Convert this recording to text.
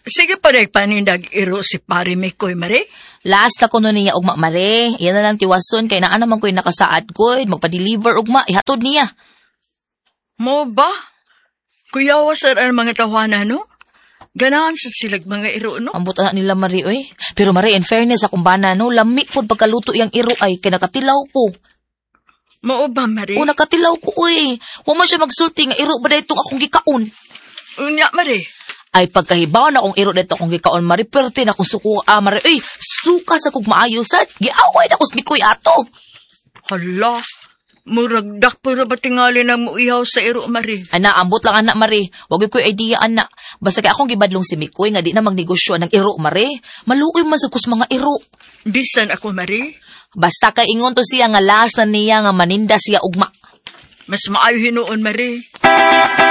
Sige pa rin panindag iro si pare Mikoy, Mare. Last ako nun niya ugma mare. Yan na lang tiwason kay naa naman ko'y nakasaad ko. Magpa-deliver ugma. Ihatod niya. Mo ba? Kuyawa sir ang mga tawanan, no? Ganahan sa silag mga iro, no? Ambot anak nila Mari, oy. Pero Mari, in fairness akong bana, no? Lami po pagkaluto yung iro ay kay nakatilaw ko. Mo ba, Mare? O nakatilaw ko, oy. Huwag man siya magsulti nga iro ba na itong akong gikaon. Unya, Mare. Ay pagkahibaw na akong iro na itong akong gikaon, Mari. Perte na akong suko, Mari. Oy, suka sa kong maayusan. Giaway na akong smikoy ato. Hala, muragdak po na ba tingali na mo ihaw sa iro, Mare? Ana, ambot lang anak, Mari. Huwag ko'y idea, anak. Basta kay akong gibadlong si Mikoy nga di na magnegosyo ng iro, Mari. Maluoy man sa kus mga iro. Bisan ako, Mare. Basta kay ingon to siya nga lasan niya nga maninda siya ugma. Mas maayo hinuon, Mare.